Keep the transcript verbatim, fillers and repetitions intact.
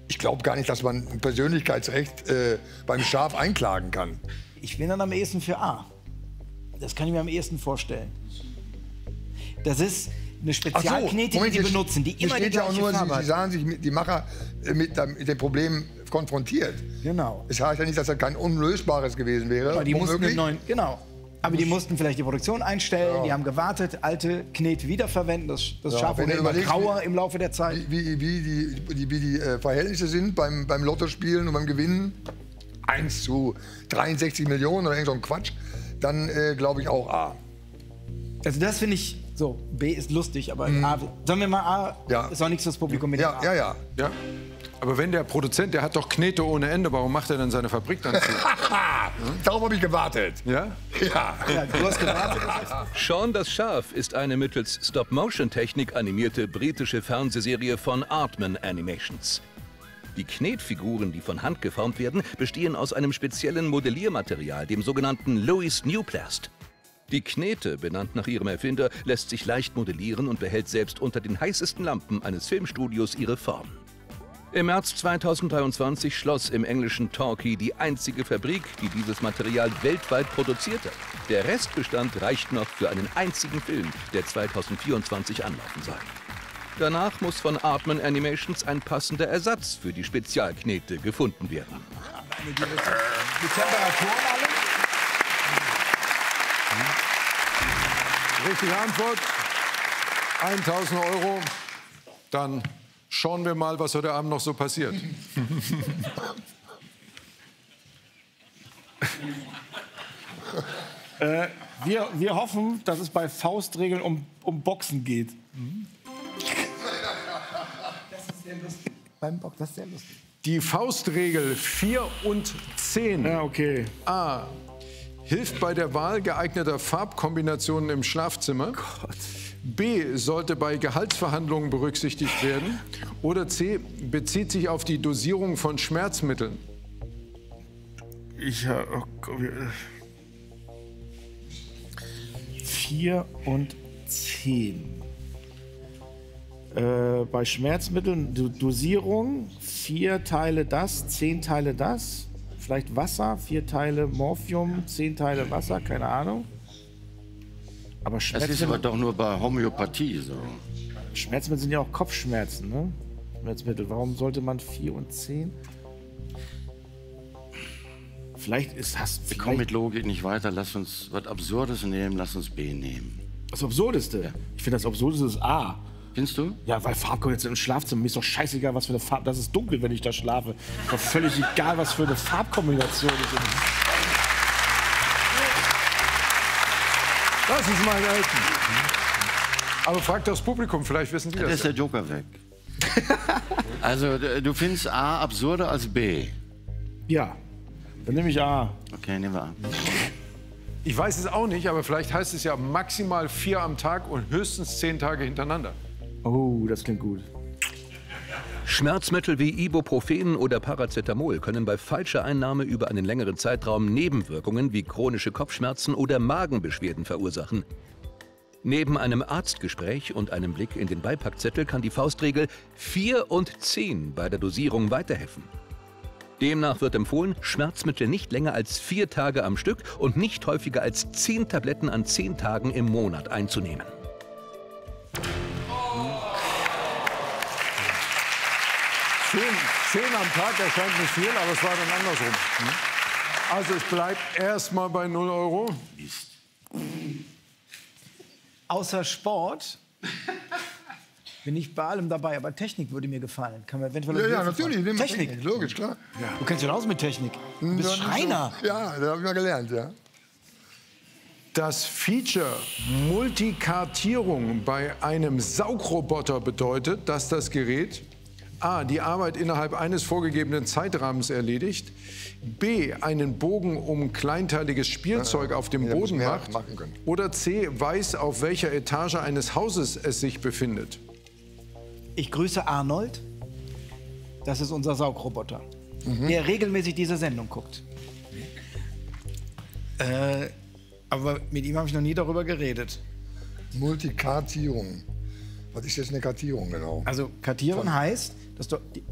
Ich glaube gar nicht, dass man ein Persönlichkeitsrecht äh, beim Schaf einklagen kann. Ich bin dann am ehesten für A. Das kann ich mir am ehesten vorstellen. Das ist eine Spezialknete, so, Moment, die die benutzen, die immer die steht ja auch gleiche nur, Farbe sie, hat. sie sahen sich mit, die Macher äh, mit, äh, mit dem Problem konfrontiert. Genau. Es heißt ja nicht, dass das kein unlösbares gewesen wäre. Aber die mussten womöglich. einen neuen, genau. Aber die mussten vielleicht die Produktion einstellen, Ja. die haben gewartet, alte Knete wiederverwenden. Das, das Ja, Schaf wenn wurde du immer überlegst, grauer wie- im Laufe der Zeit. Wie, wie, wie die, die, wie die äh, Verhältnisse sind beim, beim Lottospielen und beim Gewinnen. eins zu dreiundsechzig Millionen oder irgend so ein Quatsch. Dann äh, glaube ich auch A. Also das finde ich, so, B ist lustig, aber A, sollen wir mal A, Ja. ist auch nichts fürs Publikum mit Ja, A. ja, ja. Ja. Aber wenn der Produzent, der hat doch Knete ohne Ende, warum macht er dann seine Fabrik dann zu? Darauf habe ich gewartet. Ja? Ja. Ja, du hast gewartet. Shaun das Schaf ist eine mittels Stop-Motion-Technik animierte britische Fernsehserie von Aardman Animations. Die Knetfiguren, die von Hand geformt werden, bestehen aus einem speziellen Modelliermaterial, dem sogenannten Louis Newplast. Die Knete, benannt nach ihrem Erfinder, lässt sich leicht modellieren und behält selbst unter den heißesten Lampen eines Filmstudios ihre Form. Im März zweitausenddreiundzwanzig schloss im englischen Torquay die einzige Fabrik, die dieses Material weltweit produzierte. Der Restbestand reicht noch für einen einzigen Film, der zweitausendvierundzwanzig anlaufen soll. Danach muss von Aardman Animations ein passender Ersatz für die Spezialknete gefunden werden. Die Temperaturen alle? Richtige Antwort. tausend Euro. Dann schauen wir mal, was heute Abend noch so passiert. Äh, wir, wir hoffen, dass es bei Faustregeln um, um Boxen geht. Das ist sehr lustig. Beim Boxen, das ist sehr lustig. Die Faustregel vier und zehn. Ja, okay. A. Hilft bei der Wahl geeigneter Farbkombinationen im Schlafzimmer. B. Sollte bei Gehaltsverhandlungen berücksichtigt werden. Oder C. Bezieht sich auf die Dosierung von Schmerzmitteln. Ich habe. Oh Gott, vier und zehn. Äh, bei Schmerzmitteln Do- Dosierung, vier Teile das, zehn Teile das. Vielleicht Wasser, vier Teile Morphium, zehn Teile Wasser, keine Ahnung. Aber Das ist Schmerzmittel, aber doch nur bei Homöopathie so. Schmerzmittel sind ja auch Kopfschmerzen, ne? Schmerzmittel. Warum sollte man vier und zehn? Vielleicht ist das. Wir kommen mit Logik nicht weiter. Lass uns was Absurdes nehmen, lass uns B nehmen. Das Absurdeste. Ich finde, das Absurdeste ist A. Findest du? Ja, weil Farbkombination im Schlafzimmer, mir ist doch scheißegal, was für eine Farbe. Das ist dunkel, wenn ich da schlafe. Ist doch völlig egal, was für eine Farbkombination es ist. Das ist mein Elten. Aber frag das Publikum, vielleicht wissen die Da das. ist der Joker weg. Also, d- du findest A absurder als B. Ja, dann nehme ich A. Okay, nehmen wir A. Ich weiß es auch nicht, aber vielleicht heißt es ja maximal vier am Tag und höchstens zehn Tage hintereinander. Oh, das klingt gut. Schmerzmittel wie Ibuprofen oder Paracetamol können bei falscher Einnahme über einen längeren Zeitraum Nebenwirkungen wie chronische Kopfschmerzen oder Magenbeschwerden verursachen. Neben einem Arztgespräch und einem Blick in den Beipackzettel kann die Faustregel vier und zehn bei der Dosierung weiterhelfen. Demnach wird empfohlen, Schmerzmittel nicht länger als vier Tage am Stück und nicht häufiger als zehn Tabletten an zehn Tagen im Monat einzunehmen. Zehn, zehn am Tag erscheint nicht viel, aber es war dann andersrum. Also es bleibt erstmal bei null Euro. Außer Sport bin ich bei allem dabei, aber Technik würde mir gefallen. Kann man eventuell Ja, ja, natürlich. nehmen wir Technik. Logisch, klar. Du kennst dich aus mit Technik. Du bist Ja, nicht so- Schreiner. Ja, das habe ich mal gelernt, ja. Das Feature Multikartierung bei einem Saugroboter bedeutet, dass das Gerät A. die Arbeit innerhalb eines vorgegebenen Zeitrahmens erledigt, B. einen Bogen um kleinteiliges Spielzeug auf dem Ja, da muss Boden mehr macht machen können. oder C. weiß, auf welcher Etage eines Hauses es sich befindet. Ich grüße Arnold. Das ist unser Saugroboter, Mhm. der regelmäßig diese Sendung guckt. Äh, aber mit ihm habe ich noch nie darüber geredet. Multikartierung. Was ist jetzt eine Kartierung genau? Also kartieren heißt, dass du die,